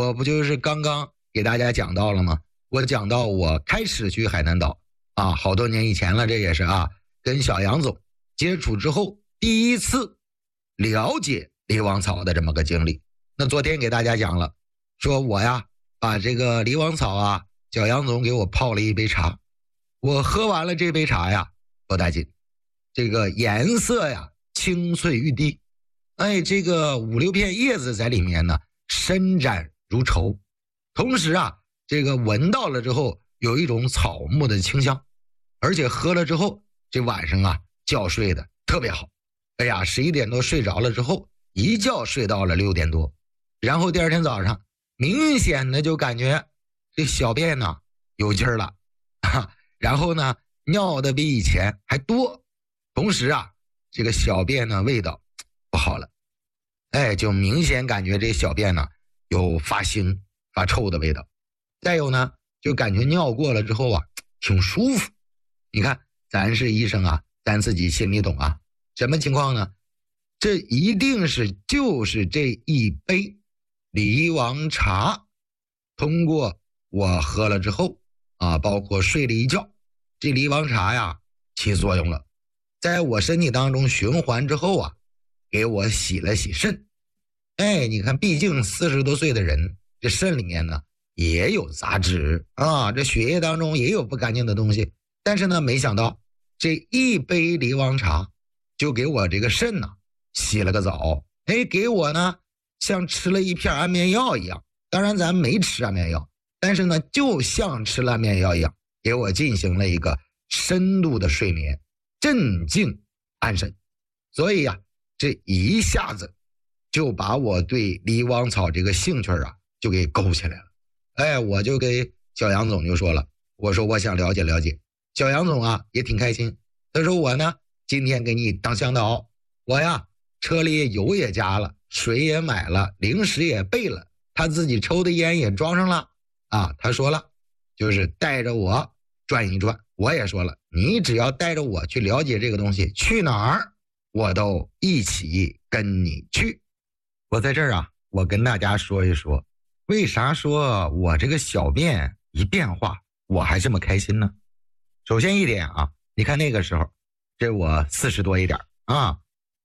我不就是刚刚给大家讲到了吗？我讲到我开始去海南岛啊，好多年以前了，这也是啊，跟小杨总接触之后第一次了解梨王草的这么个经历。那昨天给大家讲了，说我呀把这个梨王草啊，小杨总给我泡了一杯茶，我喝完了这杯茶呀，不带劲，这个颜色呀青翠欲滴，哎，这个5、6片叶子在里面呢，伸展如绸，同时啊，这个闻到了之后有一种草木的清香，而且喝了之后这晚上啊觉睡的特别好。哎呀，11点多睡着了之后，一觉睡到了6点多，然后第二天早上明显的就感觉这小便呢有劲儿了，然后呢尿的比以前还多，同时啊这个小便呢味道不好了，哎，就明显感觉这小便呢有发腥发臭的味道。再有呢就感觉尿过了之后啊挺舒服。你看咱是医生啊，咱自己心里懂啊。什么情况呢？这一定就是这一杯梨王茶通过我喝了之后啊，包括睡了一觉，这梨王茶呀起作用了，在我身体当中循环之后啊，给我洗了洗肾。哎，你看毕竟40多岁的人，这肾里面呢也有杂质啊，这血液当中也有不干净的东西，但是呢没想到这一杯梨王茶就给我这个肾呢洗了个澡，哎，给我呢像吃了一片安眠药一样。当然咱没吃安眠药，但是呢就像吃了安眠药一样，给我进行了一个深度的睡眠，镇静安神。所以呀，这一下子就把我对梨王草这个兴趣啊就给勾起来了。哎，我就给小杨总就说了，我说我想了解了解。小杨总啊也挺开心，他说我呢今天给你当向导，我呀车里油也加了，水也买了，零食也备了，他自己抽的烟也装上了啊。他说了，就是带着我转一转。我也说了，你只要带着我去了解这个东西，去哪儿我都一起跟你去。我在这儿啊，我跟大家说一说，为啥说我这个小便一变化我还这么开心呢？首先一点啊，你看那个时候这我40多一点啊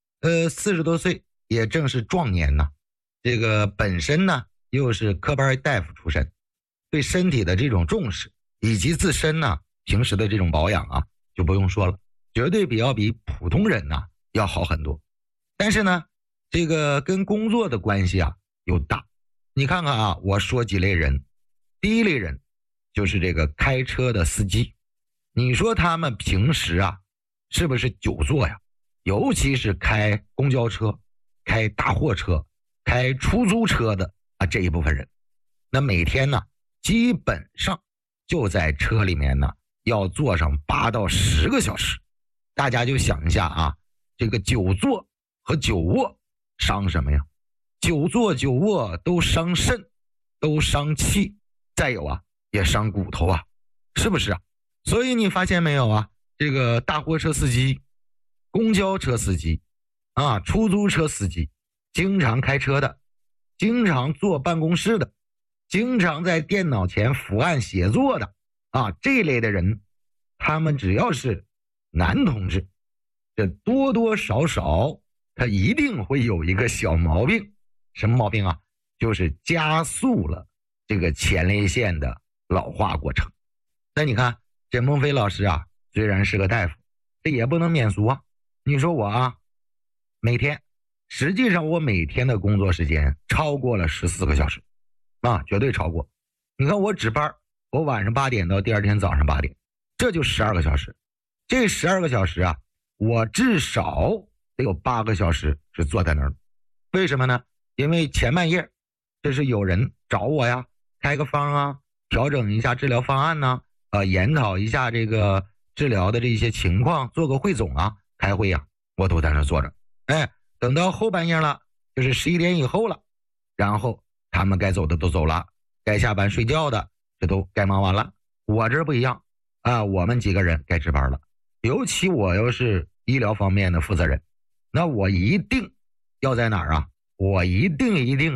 ，40多岁也正是壮年呢。这个本身呢又是科班大夫出身，对身体的这种重视以及自身呢平时的这种保养啊就不用说了，绝对比普通人呢要好很多。但是呢这个跟工作的关系啊又大。你看看啊，我说几类人。第一类人就是这个开车的司机，你说他们平时啊是不是久坐呀？尤其是开公交车、开大货车、开出租车的啊这一部分人，那每天呢基本上就在车里面呢要坐上8到10个小时。大家就想一下啊，这个久坐和久卧伤什么呀？久坐久卧都伤肾，都伤气，再有啊也伤骨头啊，是不是啊？所以你发现没有啊，这个大货车司机、公交车司机啊、出租车司机，经常开车的，经常坐办公室的，经常在电脑前伏案写作的啊，这类的人，他们只要是男同志，这多多少少他一定会有一个小毛病。什么毛病啊？就是加速了这个前列腺的老化过程。那你看这孟非老师啊，虽然是个大夫，这也不能免俗啊。你说我啊，实际上我每天的工作时间超过了14个小时啊，绝对超过。你看我值班，我晚上8点到第二天早上8点，这就12个小时。这12个小时啊，我至少得有8个小时是坐在那儿。为什么呢？因为前半夜这是有人找我呀，开个方啊，调整一下治疗方案呢，研讨一下这个治疗的这些情况，做个汇总啊，开会呀，我都在那坐着。哎，等到后半夜了，就是11点以后了，然后他们该走的都走了，该下班睡觉的这都该忙完了。我这不一样啊，我们几个人该值班了。尤其我又是医疗方面的负责人，那我一定要在哪儿啊？我一定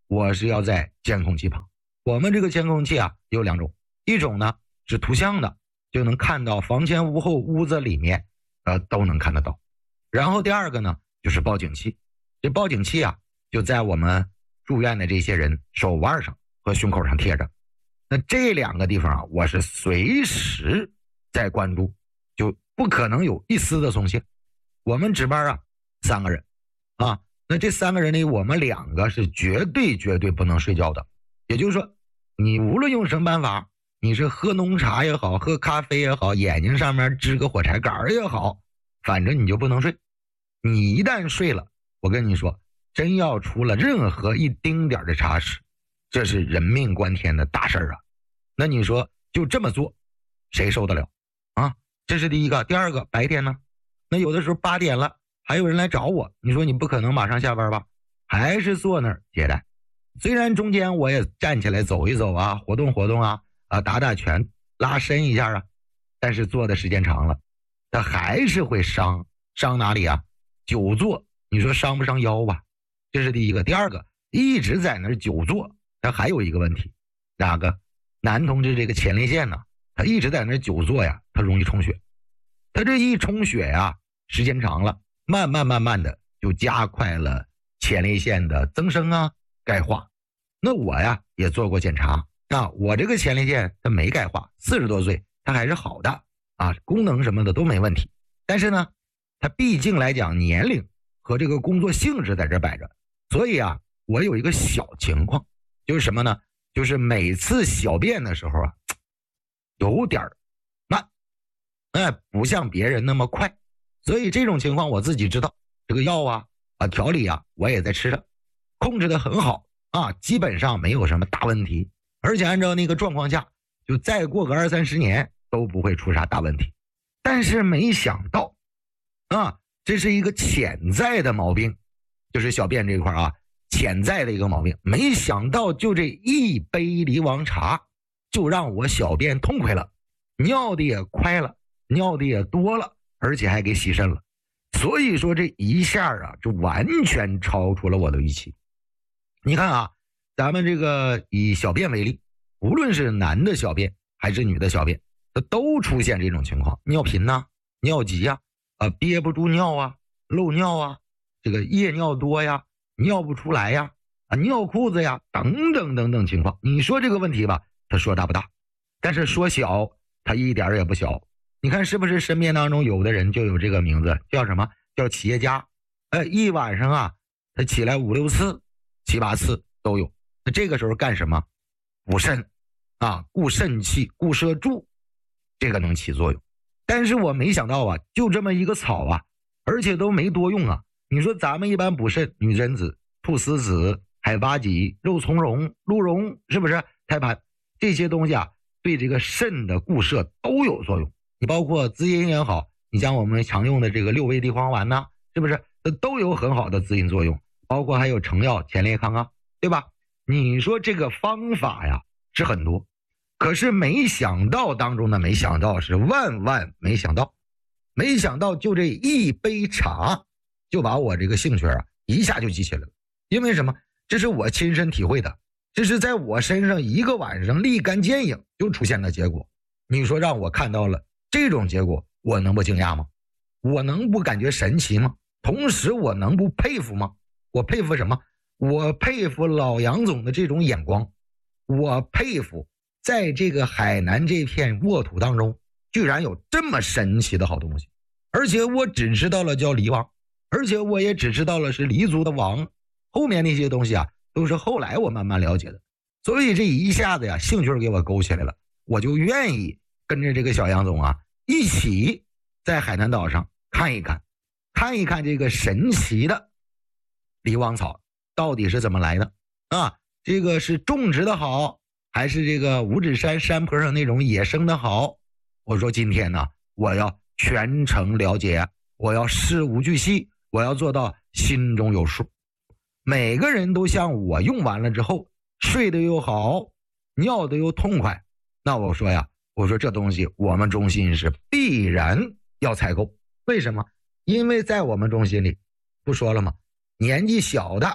我是要在监控器旁。我们这个监控器啊有2种，一种呢是图像的，就能看到房前屋后屋子里面都能看得到。然后第二个呢就是报警器，这报警器啊就在我们住院的这些人手腕上和胸口上贴着。那这2个地方啊，我是随时在关注，就不可能有一丝的松懈。我们值班啊3个人啊，那这3个人里我们2个是绝对不能睡觉的。也就是说，你无论用什么办法，你是喝浓茶也好，喝咖啡也好，眼睛上面支个火柴杆也好，反正你就不能睡。你一旦睡了，我跟你说，真要出了任何一丁点的差池，这是人命关天的大事啊。那你说就这么做，谁受得了啊？这是第一个。第二个，白天呢，那有的时候8点了还有人来找我，你说你不可能马上下班吧，还是坐那儿接待。虽然中间我也站起来走一走啊，活动活动啊，打打拳拉伸一下啊，但是坐的时间长了他还是会伤哪里啊？久坐，你说伤不伤腰吧？这是第一个。第二个，一直在那儿久坐，他还有一个问题，哪个？男同志这个前列腺呢，他一直在那儿久坐呀，他容易充血。他这一充血呀，时间长了，慢慢的就加快了前列腺的增生啊、钙化。那我呀也做过检查啊，我这个前列腺它没钙化，40多岁它还是好的啊，功能什么的都没问题。但是呢，它毕竟来讲年龄和这个工作性质在这摆着，所以啊，我有一个小情况，就是什么呢？就是每次小便的时候啊，有点慢，不像别人那么快。所以这种情况我自己知道，这个药啊调理啊我也在吃着，控制的很好啊，基本上没有什么大问题。而且按照那个状况下，就再过个20-30年都不会出啥大问题。但是没想到啊，这是一个潜在的毛病，就是小便这一块啊，潜在的一个毛病。没想到就这一杯梨王茶就让我小便痛快了，尿的也快了，尿的也多了，而且还给洗肾了。所以说这一下啊，就完全超出了我的预期。你看啊，咱们这个以小便为例，无论是男的小便还是女的小便，它都出现这种情况，尿频呐、尿急呀、憋不住尿啊、漏尿啊，这个夜尿多呀、尿不出来呀、尿裤子呀等等情况。你说这个问题吧，他说大不大？但是说小，他一点也不小。你看是不是身边当中有的人就有这个名字，叫什么？叫企业家。一晚上啊，他起来5-6次、7-8次都有。那这个时候干什么？补肾啊，固肾气、固摄柱，这个能起作用。但是我没想到啊，就这么一个草啊，而且都没多用啊。你说咱们一般补肾，女贞子、菟丝子、海八戟、肉苁蓉、鹿茸，是不是？胎盘这些东西啊，对这个肾的固摄都有作用。你包括滋阴也好，你像我们常用的这个6味地黄丸呐，是不是？这都有很好的滋阴作用。包括还有成药、前列康啊，对吧？你说这个方法呀是很多，可是没想到当中的没想到是万没想到，没想到就这一杯茶就把我这个兴趣啊一下就激起来了。因为什么？这是我亲身体会的，这是在我身上一个晚上立竿见影就出现的结果。你说让我看到了这种结果，我能不惊讶吗？我能不感觉神奇吗？同时我能不佩服吗？我佩服什么？我佩服老杨总的这种眼光，我佩服在这个海南这片沃土当中居然有这么神奇的好东西。而且我只知道了叫梨王，而且我也只知道了是黎族的王，后面那些东西啊都是后来我慢慢了解的。所以这一下子呀兴趣给我勾起来了，我就愿意跟着这个小杨总啊一起在海南岛上看一看这个神奇的梨王草到底是怎么来的啊？这个是种植的好，还是这个五指山山坡上那种野生的好？我说今天呢，我要全程了解，我要事无巨细，我要做到心中有数。每个人都像我用完了之后睡得又好，尿得又痛快。那我说呀，我说这东西我们中心是必然要采购。为什么？因为在我们中心里不说了吗？年纪小的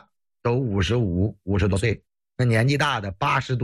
都55、50多岁，那年纪大的80多。